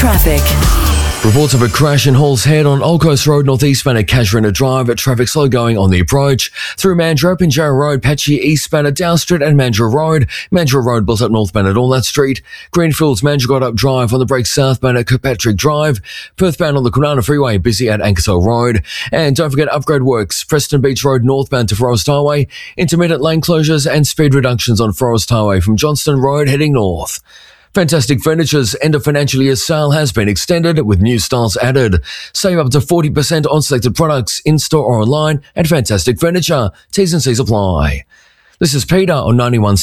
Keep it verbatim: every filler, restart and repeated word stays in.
traffic. Reports of a crash in Hall's Head on Old Coast Road northeastbound at Casuarina Drive. Traffic slow going on the approach. Through Mandurah, Pinjarra Road, patchy eastbound at Dow Street and Mandurah Road. Mandurah Road built up northbound at Walnut Street. Greenfields, Mandurah Up Drive on the break southbound at Kirkpatrick Drive. Perthbound on the Kwinana Freeway, busy at Ankersall Road. And don't forget upgrade works. Preston Beach Road northbound to Forest Highway. Intermittent lane closures and speed reductions on Forest Highway from Johnston Road heading north. Fantastic Furniture's end of financial year sale has been extended with new styles added. Save up to forty percent on selected products in-store or online at Fantastic Furniture. T's and C's apply. This is Peter on ninety-one.